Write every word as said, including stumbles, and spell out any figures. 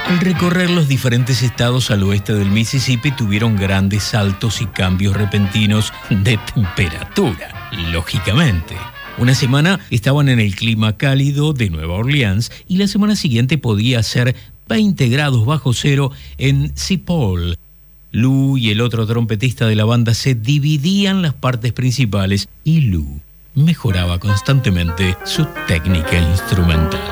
Al recorrer los diferentes estados al oeste del Mississippi tuvieron grandes saltos y cambios repentinos de temperatura, lógicamente. Una semana estaban en el clima cálido de Nueva Orleans y la semana siguiente podía ser veinte grados bajo cero en Cipoll. Lou y el otro trompetista de la banda se dividían las partes principales y Lou mejoraba constantemente su técnica instrumental.